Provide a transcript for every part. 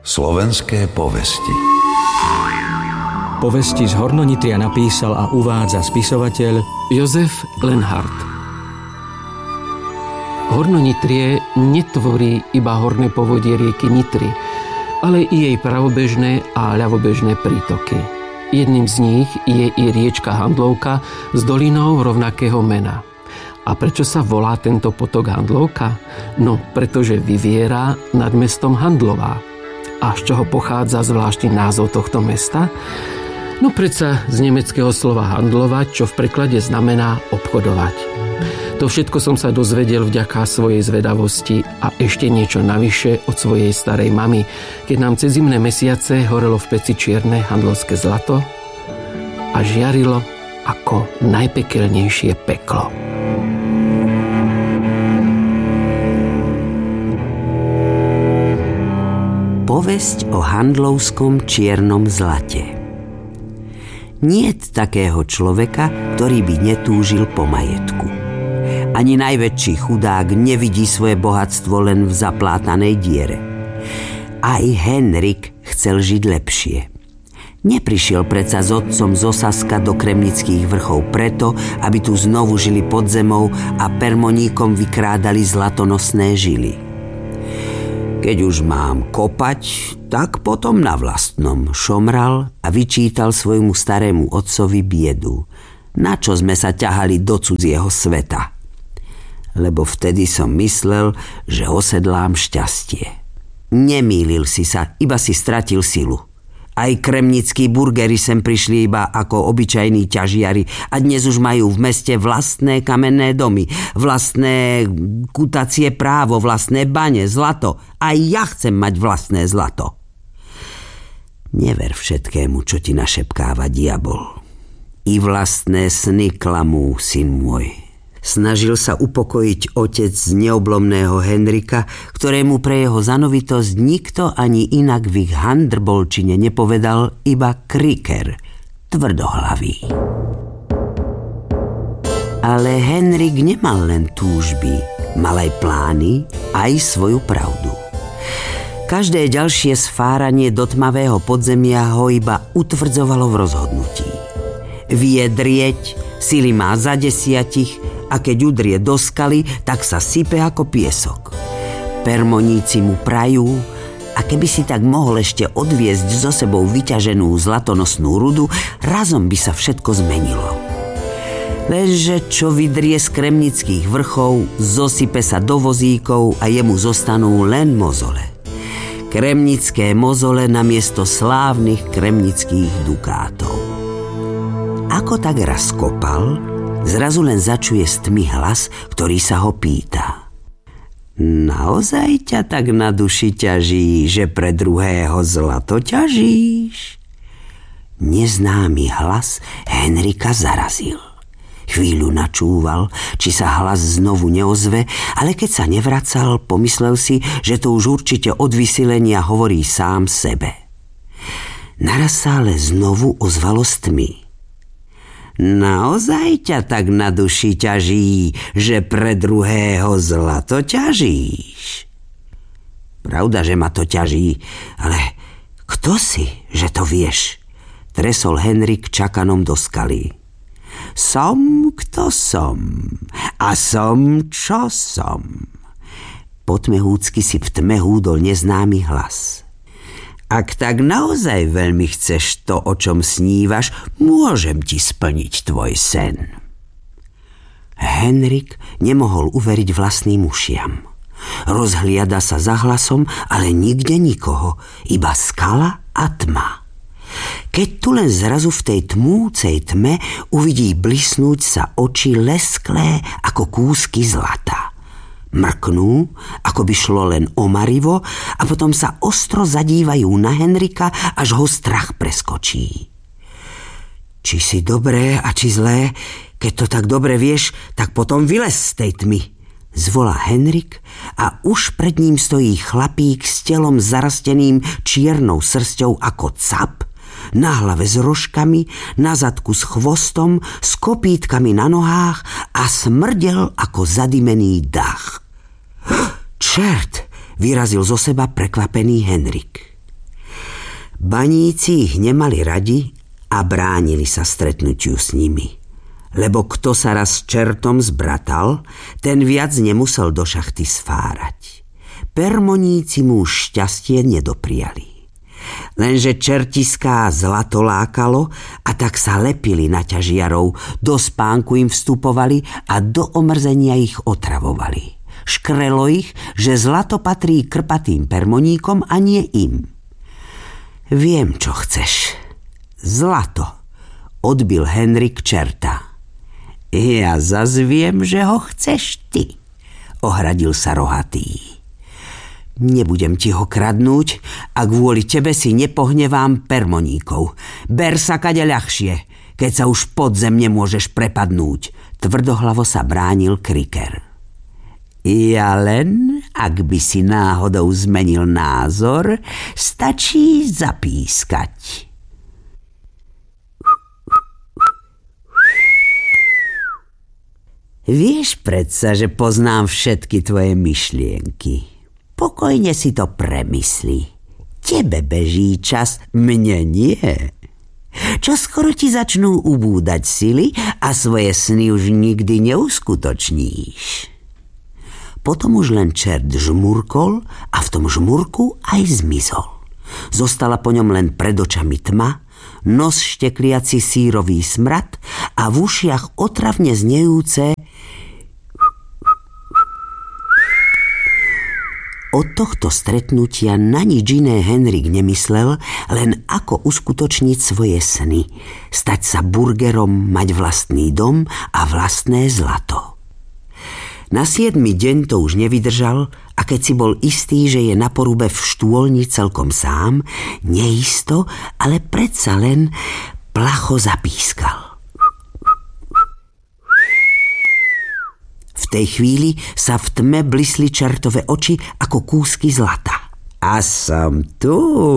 Slovenské povesti. Povesti z Hornonitria napísal a uvádza spisovateľ Jozef Lenhardt. Hornonitrie netvorí iba horné povodie rieky Nitry, ale i jej pravobežné a ľavobežné prítoky. Jedným z nich je i riečka Handlovka s dolinou rovnakého mena. A prečo sa volá tento potok Handlovka? No, pretože vyviera nad mestom Handlová. A z čoho pochádza zvláštny názov tohto mesta? No predsa z nemeckého slova handlovať, čo v preklade znamená obchodovať. To všetko som sa dozvedel vďaka svojej zvedavosti a ešte niečo navyše od svojej starej mamy, keď nám cez zimné mesiace horelo v peci čierne handlovské zlato a žiarilo ako najpekelnejšie peklo. Povesť o handlovskom čiernom zlate. Niet takého človeka, ktorý by netúžil po majetku. Ani najväčší chudák nevidí svoje bohatstvo len v zaplátanej diere. Aj Henrik chcel žiť lepšie. Neprišiel predsa s otcom zo Saska do Kremnických vrchov preto, aby tu znovu žili pod zemou a permoníkom vykrádali zlatonosné žily. Keď už mám kopať, tak potom na vlastnom, šomral a vyčítal svojmu starému otcovi biedu. Na čo sme sa ťahali do cudzieho sveta? Lebo vtedy som myslel, že osedlám šťastie. Nemýlil si sa, iba si stratil silu. Aj kremnickí burgeri sem prišli iba ako obyčajní ťažiari a dnes už majú v meste vlastné kamenné domy, vlastné kutacie právo, vlastné bane, zlato. Aj ja chcem mať vlastné zlato. Never všetkému, čo ti našepkáva diabol. I vlastné sny klamú, syn môj. Snažil sa upokojiť otec z neoblomného Henrika, ktorému pre jeho zanovitosť nikto ani inak v ich handrbolčine nepovedal, iba Kriker, tvrdohlavý. Ale Henrik nemal len túžby, mal aj plány, aj svoju pravdu. Každé ďalšie sfáranie do tmavého podzemia ho iba utvrdzovalo v rozhodnutí. Vie drieť, sily má za 10 a keď udrie do skaly, tak sa sype ako piesok. Permoníci mu prajú a keby si tak mohol ešte odviesť so sebou vyťaženú zlatonosnú rudu, razom by sa všetko zmenilo. Lenže čo vydrie z Kremnických vrchov, zosype sa do vozíkov a jemu zostanú len mozole. Kremnické mozole namiesto slávnych kremnických dukátov. Ako tak raz kopal, zrazu len začuje z tmy hlas, ktorý sa ho pýta. Naozaj ťa tak na duši ťaží, že pre druhého zlato ťažíš? Neznámy hlas Henrika zarazil. Chvíľu načúval, či sa hlas znovu neozve, ale keď sa nevracal, pomyslel si, že to už určite od vysilenia hovorí sám sebe. Naraz sa ale znovu ozvalo z tmy. Naozaj ťa tak na duši ťaží, že pre druhého zlato ťažíš? Pravda, že ma to ťaží, ale kto si, že to vieš? Tresol Henrik čakanom do skaly. Som, kto som, a som, čo som. Potmehúcky si v tme húdol neznámy hlas. Ak tak naozaj veľmi chceš to, o čom snívaš, môžem ti splniť tvoj sen. Henrik nemohol uveriť vlastným ušiam. Rozhliada sa za hlasom, ale nikde nikoho, iba skala a tma. Keď tu len zrazu v tej tmúcej tme uvidí blisnúť sa oči lesklé ako kúsky zlata. Mrknú, ako by šlo len o marivo, a potom sa ostro zadívajú na Henrika, až ho strach preskočí. Či si dobré a či zlé, keď to tak dobre vieš, tak potom vylez z tej tmy, zvolá Henrik a už pred ním stojí chlapík s telom zarasteným čiernou srsťou ako cap, na hlave s rožkami, na zadku s chvostom, s kopítkami na nohách a smrdel ako zadimený dach. Čert, vyrazil zo seba prekvapený Henrik. Baníci ich nemali radi a bránili sa stretnutiu s nimi. Lebo kto sa raz s čertom zbratal, ten viac nemusel do šachty sfárať. Permoníci mu už šťastie nedopriali. Lenže čertiská zlato lákalo a tak sa lepili na ťažiarov, do spánku im vstupovali a do omrzenia ich otravovali. Škrelo ich, že zlato patrí krpatým permoníkom a nie im. Viem, čo chceš. Zlato, odbil Henrik čerta. Ja zas viem, že ho chceš ty, ohradil sa rohatý. Nebudem ti ho kradnúť a kvôli tebe si nepohnevám permoníkov. Ber sa kade ľahšie, keď sa už pod zem nemôžeš prepadnúť. Tvrdohlavo sa bránil Kriker. Ja len, ak by si náhodou zmenil názor, stačí zapískať. Vieš predsa, že poznám všetky tvoje myšlienky. Pokojne si to premysli. Tebe beží čas, mne nie. Čo skoro ti začnú ubúdať sily a svoje sny už nikdy neuskutočníš. Potom už len čert žmurkol a v tom žmurku aj zmizol. Zostala po ňom len pred očami tma, nos štekliaci sírový smrad a v ušiach otravne znejúce. Od tohto stretnutia na nič iné Henrik nemyslel, len ako uskutočniť svoje sny, stať sa burgerom, mať vlastný dom a vlastné zlato. Na 7. deň to už nevydržal a keď si bol istý, že je na porube v štôlni celkom sám, neisto, ale predsa len placho zapískal. V tej chvíli sa v tme blisli čertové oči ako kúsky zlata. A som tu.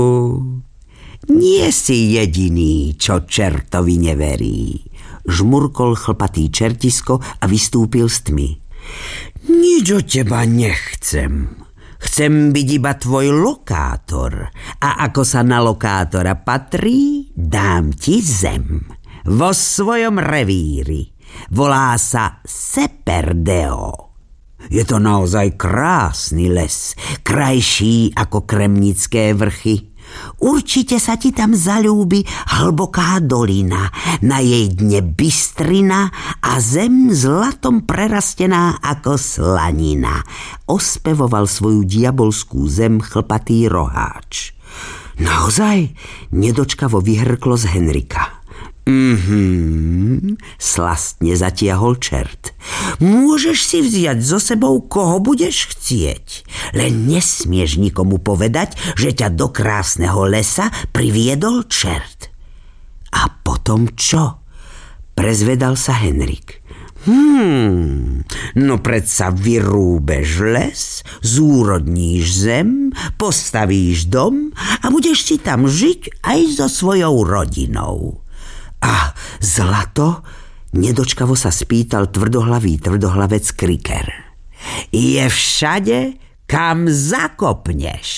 Nie si jediný, čo čertovi neverí. Žmurkol chlpatý čertisko a vystúpil z tmy. Nič od teba nechcem. Chcem byť iba tvoj lokátor. A ako sa na lokátora patrí, dám ti zem. Vo svojom revíri. Volá sa Seperdeo. Je to naozaj krásny les, krajší ako Kremnické vrchy. Určite sa ti tam zaľúbi hlboká dolina, na jej dne bystrina a zem zlatom prerastená ako slanina. Ospevoval svoju diabolskú zem chlpatý roháč. Naozaj? Nedočkavo vyhrklo z Henrika. Slastne zatiahol čert. Môžeš si vziať so sebou, koho budeš chcieť. Len nesmieš nikomu povedať, že ťa do krásneho lesa priviedol čert. A potom čo? Prezvedal sa Henrik. No predsa vyrúbeš les, zúrodníš zem, postavíš dom a budeš si tam žiť aj so svojou rodinou. A zlato? Nedočkavo sa spýtal tvrdohlavý tvrdohlavec Kriker. Je všade, kam zakopneš.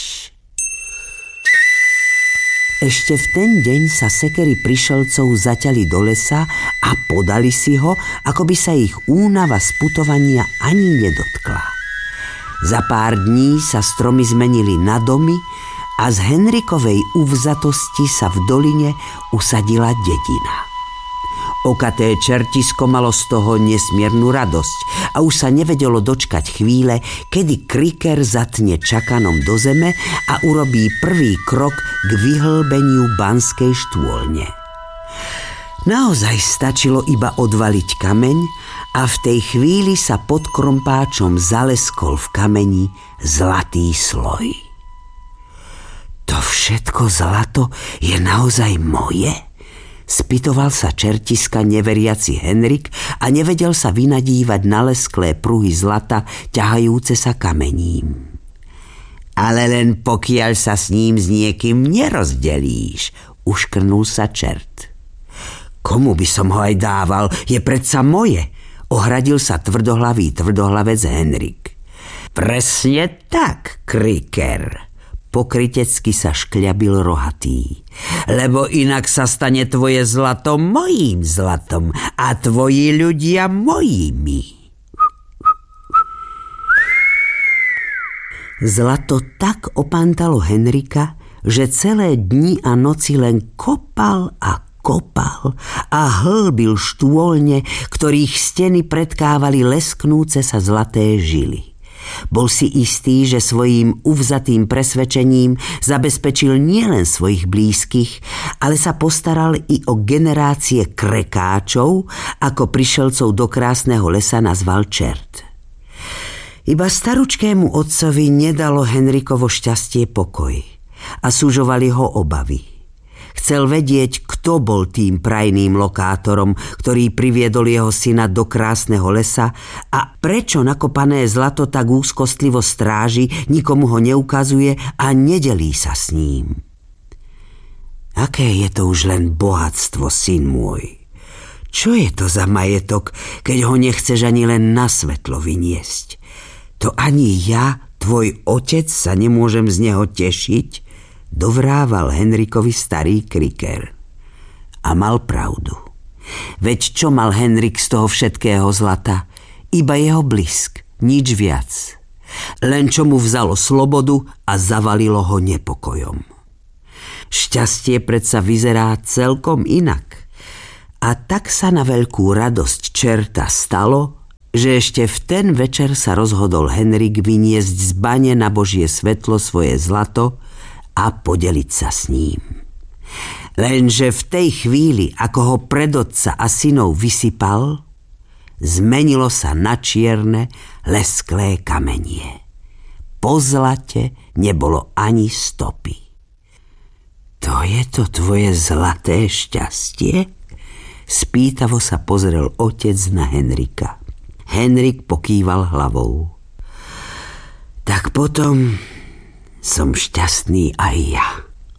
Ešte v ten deň sa sekery prišelcov zaťali do lesa a podali si ho, ako by sa ich únava z putovania ani nedotkla. Za pár dní sa stromy zmenili na domy a z Henrikovej uvzatosti sa v doline usadila dedina. Okaté čertisko malo z toho nesmiernu radosť a už sa nevedelo dočkať chvíle, kedy Kriker zatne čakanom do zeme a urobí prvý krok k vyhlbeniu banskej štôlne. Naozaj stačilo iba odvaliť kameň a v tej chvíli sa pod krompáčom zaleskol v kameni zlatý sloj. To všetko zlato je naozaj moje? Spytoval sa čertiska neveriaci Henrik a nevedel sa vynadívať na lesklé pruhy zlata ťahajúce sa kamením. Ale len pokiaľ sa s ním s niekým nerozdelíš, uškrnul sa čert. Komu by som ho aj dával, je predsa moje, ohradil sa tvrdohlavý tvrdohlavec Henrik. Presne tak, Kriker. Pokrytecky sa škľabil Rohatý. Lebo inak sa stane tvoje zlato mojím zlatom a tvoji ľudia mojimi. Zlato tak opantalo Henrika, že celé dni a noci len kopal a hlbil štôlne, ktorých steny predkávali lesknúce sa zlaté žily. Bol si istý, že svojím uvzatým presvedčením zabezpečil nielen svojich blízkych, ale sa postaral i o generácie krekáčov, ako prišelcov do krásneho lesa nazval čert. Iba staručkému otcovi nedalo Henrikovo šťastie pokoj a súžovali ho obavy. Chcel vedieť, kto bol tým prajným lokátorom, ktorý priviedol jeho syna do krásneho lesa a prečo nakopané zlato tak úzkostlivo stráži, nikomu ho neukazuje a nedelí sa s ním. Aké je to už len bohatstvo, syn môj? Čo je to za majetok, keď ho nechceš ani len na svetlo vyniesť? To ani ja, tvoj otec, sa nemôžem z neho tešiť? Dovrával Henrikovi starý kriker. A mal pravdu. Veď čo mal Henrik z toho všetkého zlata? Iba jeho blisk, nič viac. Len čo mu vzalo slobodu a zavalilo ho nepokojom. Šťastie predsa vyzerá celkom inak. A tak sa na veľkú radosť čerta stalo, že ešte v ten večer sa rozhodol Henrik vyniesť z bane na Božie svetlo svoje zlato a podeliť sa s ním. Lenže v tej chvíli, ako ho pred otca a synov vysypal, zmenilo sa na čierne, lesklé kamenie. Po zlate nebolo ani stopy. To je to tvoje zlaté šťastie? Spýtavo sa pozrel otec na Henrika. Henrik pokýval hlavou. Tak potom som šťastný aj ja.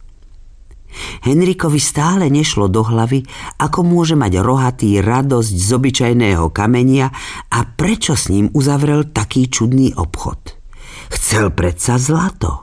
Henrikovi stále nešlo do hlavy, ako môže mať Rohatý radosť z obyčajného kamenia a prečo s ním uzavrel taký čudný obchod. Chcel predsa zlato.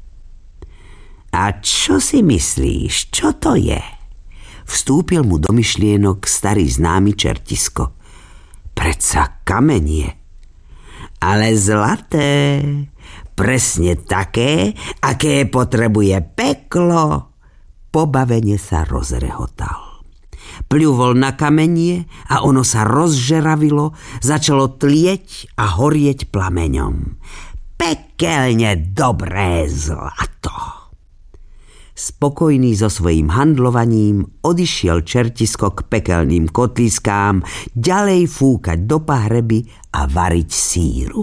A čo si myslíš, čo to je? Vstúpil mu do myšlienok starý známy čertisko. Predsa kamenie. Ale zlaté. Presne také, aké potrebuje peklo. Pobavene sa rozrehotal. Pľuvol na kamenie a ono sa rozžeravilo, začalo tlieť a horieť plameňom. Pekelne dobré zlato. Spokojný so svojím handlovaním odišiel čertisko k pekelným kotliskám ďalej fúkať do pahreby a variť síru.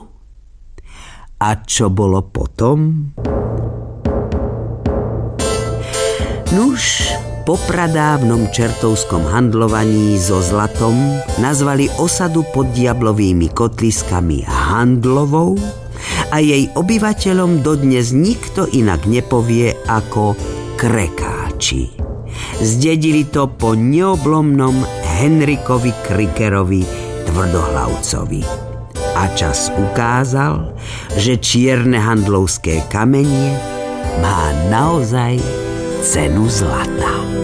A čo bolo potom? Nuž, po pradávnom čertovskom handlovaní so zlatom nazvali osadu pod diablovými kotliskami Handlovou a jej obyvateľom dodnes nikto inak nepovie ako Krekáči. Zdedili to po neoblomnom Henrikovi Krikerovi Tvrdohlavcovi. A čas ukázal, že čierne handlovské kamenie má naozaj cenu zlata.